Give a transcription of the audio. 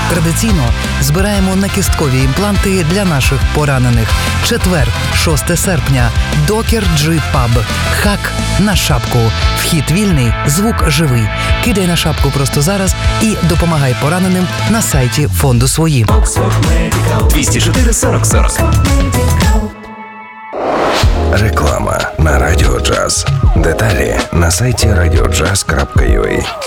Традиційно збираємо накісткові імпланти для наших поранених. Четвер, 6 серпня. Докер Джи Паб. Хак на шапку. Вхід вільний, звук живий. Кидай на шапку просто зараз і допомагай пораненим на сайті фонду «Свої». 204 40 40. Реклама на Радіо Джаз. Деталі на сайті radiojazz.ua.